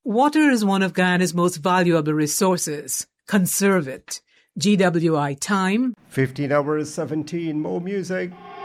Water is one of Guyana's most valuable resources. Conserve it. GWI time. 15 hours, 17 more music.